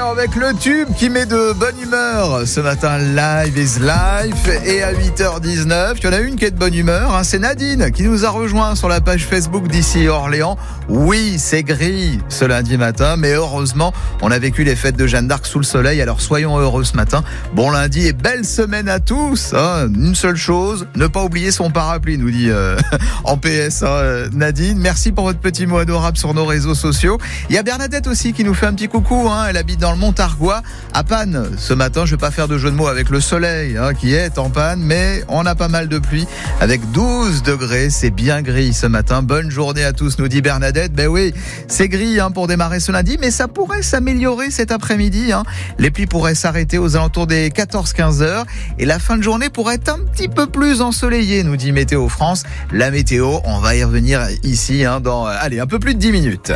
D'ailleurs, avec le tube qui met de bonne humeur ce matin, Live is Life. Et à 8h19, il y en a une qui est de bonne humeur, c'est Nadine qui nous a rejoint sur la page Facebook d'ici Orléans. Oui, c'est gris ce lundi matin, mais heureusement, on a vécu les fêtes de Jeanne d'Arc sous le soleil, alors soyons heureux ce matin. Bon lundi et belle semaine à tous. Une seule chose, ne pas oublier son parapluie, nous dit en PS Nadine. Merci pour votre petit mot adorable sur nos réseaux sociaux. Il y a Bernadette aussi qui nous fait un petit coucou, elle habite dans le Montargois, à Panne. Ce matin, je vais pas faire de jeu de mots avec le soleil qui est en panne, mais on a pas mal de pluie avec 12 degrés, c'est bien gris ce matin. Bonne journée à tous, nous dit Bernadette. Ben oui, c'est gris pour démarrer ce lundi, mais ça pourrait s'améliorer cet après-midi. Les pluies pourraient s'arrêter aux alentours des 14-15 heures et la fin de journée pourrait être un petit peu plus ensoleillée, nous dit Météo France. La météo, on va y revenir ici dans un peu plus de 10 minutes.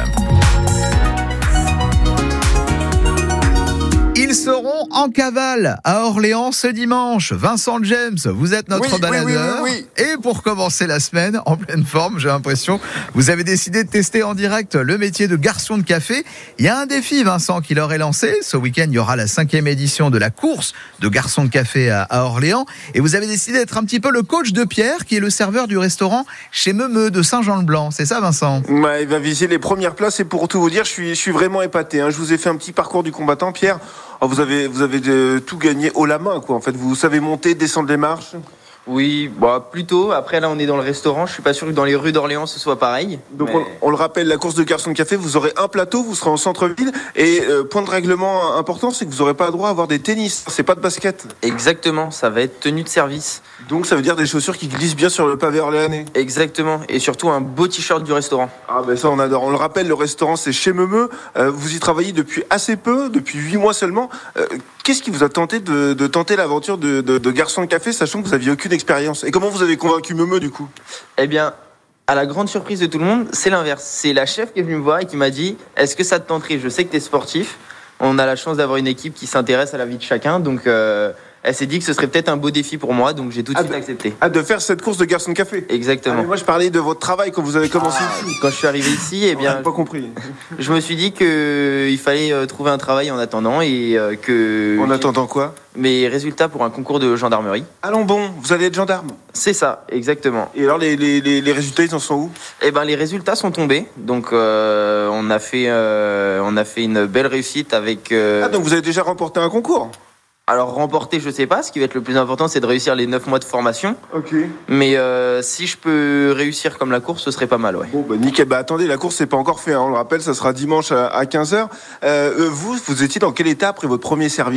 Ils seront en cavale à Orléans ce dimanche. Vincent James, vous êtes notre baladeur. Oui. Et pour commencer la semaine, en pleine forme, j'ai l'impression, vous avez décidé de tester en direct le métier de garçon de café. Il y a un défi, Vincent, qui leur est lancé. Ce week-end, il y aura la 5e édition de la course de garçon de café à Orléans. Et vous avez décidé d'être un petit peu le coach de Pierre, qui est le serveur du restaurant chez Meumeux de Saint-Jean-le-Blanc. C'est ça, Vincent ? Ouais, il va viser les premières places et pour tout vous dire, je suis vraiment épaté. Je vous ai fait un petit parcours du combattant, Pierre. Oh, vous avez tout gagné haut la main, quoi. En fait, vous savez monter, descendre les marches. Oui, plutôt. Après, là, on est dans le restaurant. Je suis pas sûr que dans les rues d'Orléans, ce soit pareil. Donc, on le rappelle, la course de garçon de café, vous aurez un plateau, vous serez en centre-ville. Et point de règlement important, c'est que vous n'aurez pas le droit à avoir des tennis. C'est pas de basket. Exactement, ça va être tenue de service. Donc, ça veut dire des chaussures qui glissent bien sur le pavé orléanais. Exactement. Et surtout, un beau t-shirt du restaurant. Ah, ben ça, on adore. On le rappelle, le restaurant, c'est chez Meumeux. Vous y travaillez depuis assez peu, depuis 8 mois seulement. Qu'est-ce qui vous a tenté de tenter l'aventure de garçon de café, sachant que vous n'aviez aucune expérience ? Et comment vous avez convaincu Meumeux, du coup ? Eh bien, à la grande surprise de tout le monde, c'est l'inverse. C'est la chef qui est venue me voir et qui m'a dit « Est-ce que ça te tenterait ? Je sais que tu es sportif. On a la chance d'avoir une équipe qui s'intéresse à la vie de chacun. Donc, elle s'est dit que ce serait peut-être un beau défi pour moi. Donc, j'ai tout de suite accepté. De faire cette course de garçon de café ? Exactement. Moi, je parlais de votre travail quand vous avez commencé ici. Quand je suis arrivé ici, On n'a pas compris. Je me suis dit qu'il fallait trouver un travail en attendant et que... En attendant quoi ? Mes résultats pour un concours de gendarmerie. Allons bon, vous allez être gendarme ? C'est ça, exactement. Et alors, les résultats, ils en sont où ? Eh ben, les résultats sont tombés. Donc, on a fait une belle réussite avec... donc vous avez déjà remporté un concours ? Alors, remporter, je sais pas. Ce qui va être le plus important, c'est de réussir les 9 mois de formation. Ok. Mais si je peux réussir comme la course, ce serait pas mal, ouais. Bon, nickel. Attendez, la course, c'est pas encore fait. On le rappelle, ça sera dimanche à 15h. Vous étiez dans quel état après votre premier service ?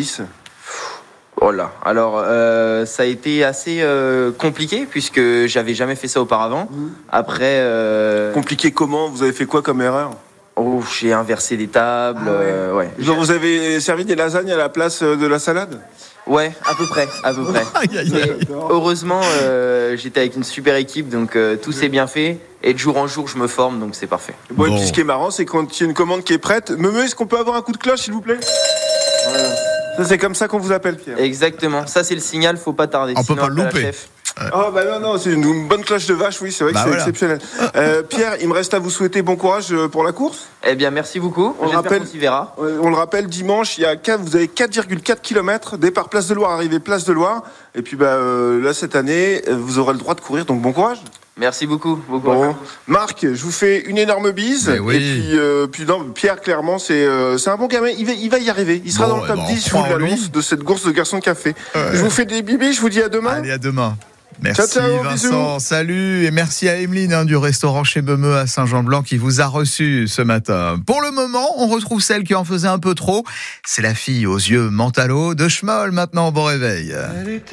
Oh là. Alors, ça a été assez compliqué puisque j'avais jamais fait ça auparavant. Après... Compliqué comment ? Vous avez fait quoi comme erreur ? Oh, j'ai inversé des tables, ouais. Genre, vous avez servi des lasagnes à la place de la salade ? Ouais, à peu près. Mais heureusement, j'étais avec une super équipe, donc tout s'est bien fait. Et de jour en jour, je me forme, donc c'est parfait. Bon. Et puis ce qui est marrant, c'est quand il y a une commande qui est prête. Meumeux, est-ce qu'on peut avoir un coup de cloche, s'il vous plaît ? Voilà. Ça, c'est comme ça qu'on vous appelle, Pierre. Exactement. Ça, c'est le signal, faut pas tarder. On peut pas le louper. Non, c'est une bonne cloche de vache, oui, c'est vrai que c'est exceptionnel. Pierre, il me reste à vous souhaiter bon courage pour la course. Eh bien, merci beaucoup. J'espère qu'on s'y verra. On le rappelle, dimanche, vous avez 4,4 km, départ Place de Loire, arrivée Place de Loire. Et puis là, cette année, vous aurez le droit de courir, donc bon courage. Merci beaucoup. Bon. Marc, je vous fais une énorme bise. Oui. Et puis non, Pierre, clairement, c'est un bon gamin. Il va y arriver. Il sera dans le top 10, je vous l'annonce, de cette course de garçon de café. Je vous fais des bibis, je vous dis à demain. Allez, à demain. Merci ciao, Vincent, bisous. Salut et merci à Emeline du restaurant chez Meumeux à Saint-Jean-Blanc qui vous a reçu ce matin. Pour le moment, on retrouve celle qui en faisait un peu trop. C'est la fille aux yeux mentalo de Schmoll maintenant. Bon réveil.